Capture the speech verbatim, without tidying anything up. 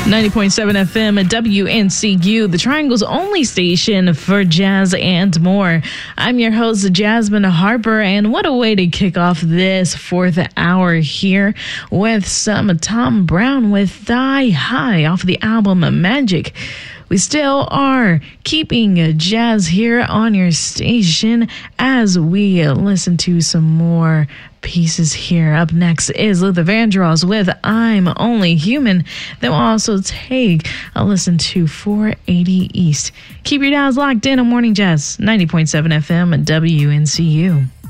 ninety point seven F M at W N C U, the Triangle's only station for jazz and more. I'm your host, Jasmine Harper, and what a way to kick off this fourth hour here with some Tom Brown with Thigh High off the album Magic. We still are keeping jazz here on your station as we listen to some more pieces here. Up next is Luther Vandross with I'm Only Human. Then we'll also take a listen to four eighty East. Keep your dials locked in on Morning Jazz, ninety point seven F M and W N C U.